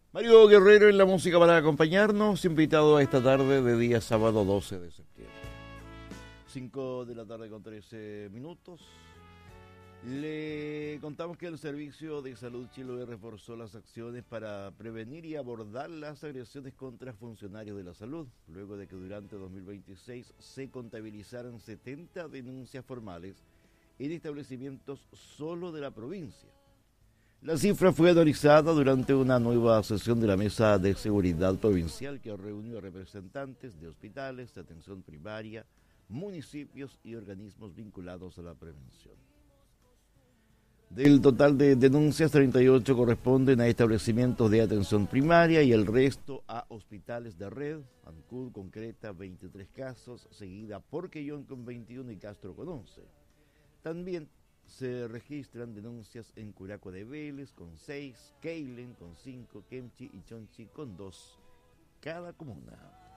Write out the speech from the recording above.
Mario Guerrero en la música para acompañarnos, invitado a esta tarde de día sábado 12 de septiembre. 5 de la tarde con 13 minutos. Le contamos que el Servicio de Salud Chiloé reforzó las acciones para prevenir y abordar las agresiones contra funcionarios de la salud, luego de que durante 2026 se contabilizaran 70 denuncias formales en establecimientos solo de la provincia. La cifra fue analizada durante una nueva sesión de la Mesa de Seguridad Provincial que reunió a representantes de hospitales, de atención primaria, municipios y organismos vinculados a la prevención. Del total de denuncias, 38 corresponden a establecimientos de atención primaria y el resto a hospitales de red. Ancud concreta 23 casos, seguida por Quellón con 21 y Castro con 11. También se registran denuncias en Curaco de Vélez con 6, Keilen con 5, Kemchi y Chonchi con 2 cada comuna.